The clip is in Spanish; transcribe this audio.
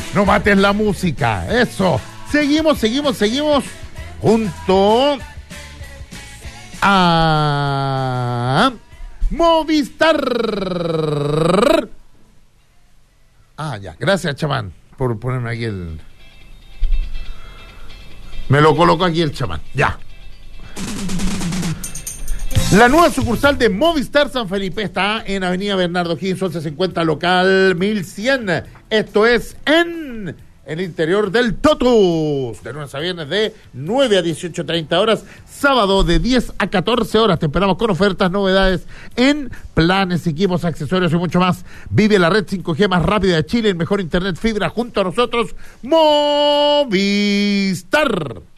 No mates la música. Eso. Seguimos junto a Movistar. Ya. Gracias, chamán, por ponerme aquí el... Me lo colocó aquí el chamán. Ya. La nueva sucursal de Movistar San Felipe está en Avenida Bernardo Higgins, 1150, local 1100. Esto es en el interior del Totus. De lunes a viernes de 9 a 18:30 horas. Sábado de 10 a 14 horas. Te esperamos con ofertas, novedades en planes, equipos, accesorios y mucho más. Vive la red 5G más rápida de Chile, el mejor internet fibra junto a nosotros. Movistar.